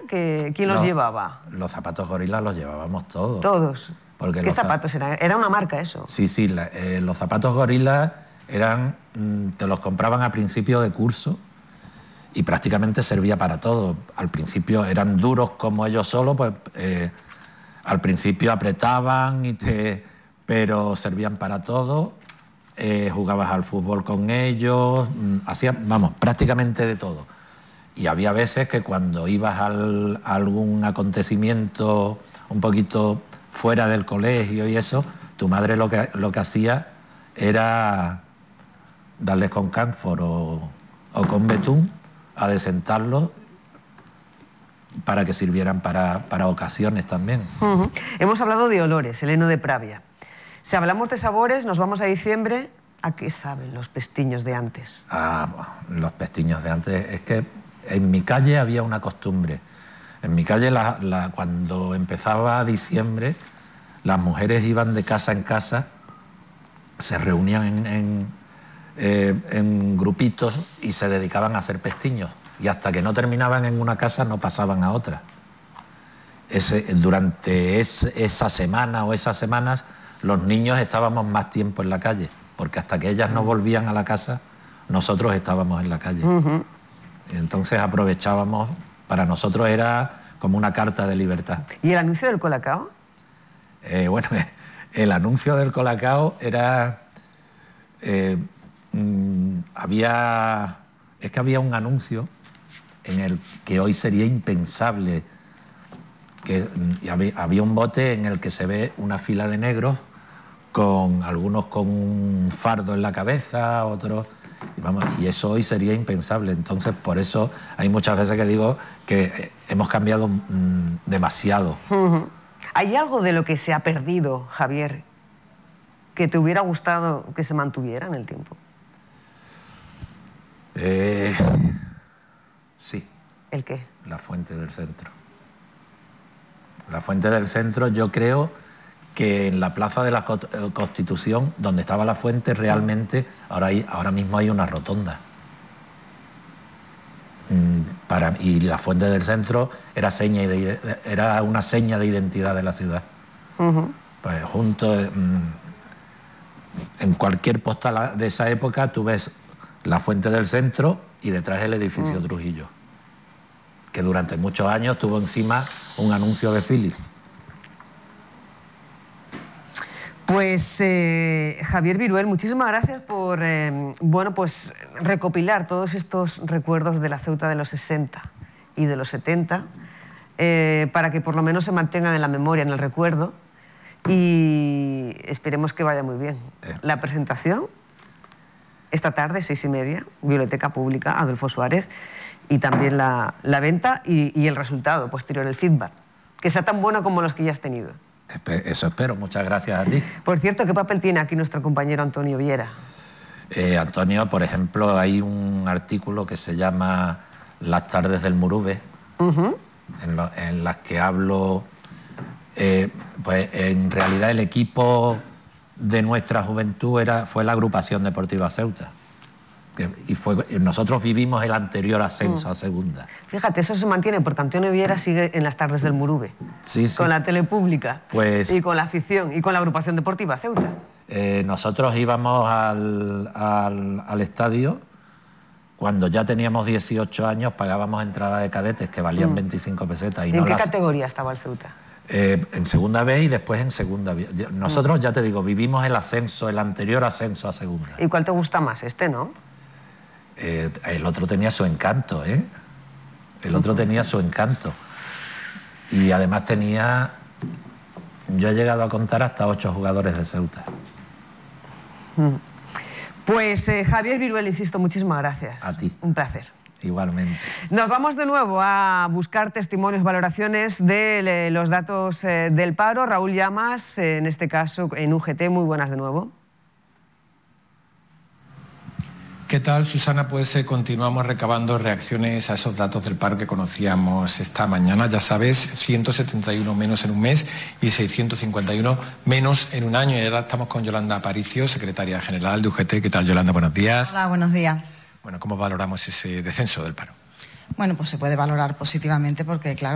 ¿Quién los llevaba? Los zapatos Gorila los llevábamos todos. ¿Todos? Porque ¿Qué zapatos eran? ¿Era una marca eso? Sí, los zapatos Gorila eran... te los compraban a principio de curso y prácticamente servía para todo. Al principio eran duros como ellos solos, pues al principio apretaban, pero servían para todo. Jugabas al fútbol con ellos, hacías, prácticamente de todo. Y había veces que cuando ibas a algún acontecimiento un poquito fuera del colegio y eso, tu madre lo que hacía era darles con cánfor o con betún a desentarlos para que sirvieran para ocasiones también. Hemos hablado de olores, el heno de Pravia. Si hablamos de sabores, nos vamos a diciembre. ¿A qué saben los pestiños de antes? Los pestiños de antes... Es que en mi calle había una costumbre. En mi calle, cuando empezaba diciembre, las mujeres iban de casa en casa, se reunían en grupitos y se dedicaban a hacer pestiños. Y hasta que no terminaban en una casa, no pasaban a otra. Durante esa semana o esas semanas, los niños estábamos más tiempo en la calle, porque hasta que ellas no volvían a la casa, nosotros estábamos en la calle. Y entonces aprovechábamos, para nosotros era como una carta de libertad. ¿Y el anuncio del Colacao? Bueno, el anuncio del Colacao era... había un anuncio en el que hoy sería impensable, había un bote en el que se ve una fila de negros, algunos con un fardo en la cabeza, otros... Y eso hoy sería impensable. Entonces, por eso hay muchas veces que digo que hemos cambiado demasiado. ¿Hay algo de lo que se ha perdido, Javier, que te hubiera gustado que se mantuviera en el tiempo? Sí. ¿El qué? La Fuente del Centro. La Fuente del Centro, yo creo que en la Plaza de la Constitución, donde estaba la fuente, realmente ahora mismo hay una rotonda. Y la Fuente del Centro era una seña de identidad de la ciudad. Pues en cualquier postal de esa época tú ves la Fuente del Centro y detrás el edificio Trujillo, que durante muchos años tuvo encima un anuncio de Philips. Pues Javier Viruel, muchísimas gracias por pues recopilar todos estos recuerdos de la Ceuta de los 60 y de los 70 para que por lo menos se mantengan en la memoria, en el recuerdo, y esperemos que vaya muy bien. La presentación esta tarde, 6:30, Biblioteca Pública Adolfo Suárez, y también la venta y el resultado posterior, el feedback, que sea tan bueno como los que ya has tenido. Eso espero. Muchas gracias a ti. Por cierto, ¿qué papel tiene aquí nuestro compañero Antonio Viera? Antonio, por ejemplo, hay un artículo que se llama Las tardes del Murube, en las que hablo... pues en realidad el equipo de nuestra juventud fue la Agrupación Deportiva Ceuta. Nosotros vivimos el anterior ascenso a segunda. Fíjate, eso se mantiene porque Antonio Viera sigue en las tardes del Murube. Sí. Con la tele pública, y con la afición, y con la Agrupación Deportiva Ceuta. Nosotros íbamos al estadio cuando ya teníamos 18 años, pagábamos entrada de cadetes que valían 25 pesetas. ¿En qué categoría estaba el Ceuta? En segunda B y después en segunda B. Nosotros, ya te digo, vivimos el anterior ascenso a segunda. ¿Y cuál te gusta más? Este, ¿no? El otro tenía su encanto, El otro tenía su encanto. Y además yo he llegado a contar hasta 8 jugadores de Ceuta. Pues Javier Viruel, insisto, muchísimas gracias. A ti. Un placer. Igualmente. Nos vamos de nuevo a buscar testimonios, valoraciones de los datos del paro. Raúl Llamas, en este caso en UGT, muy buenas de nuevo. ¿Qué tal, Susana? Pues continuamos recabando reacciones a esos datos del paro que conocíamos esta mañana. Ya sabes, 171 menos en un mes y 651 menos en un año. Y ahora estamos con Yolanda Aparicio, secretaria general de UGT. ¿Qué tal, Yolanda? Buenos días. Hola, buenos días. Bueno, ¿cómo valoramos ese descenso del paro? Bueno, pues se puede valorar positivamente porque, claro,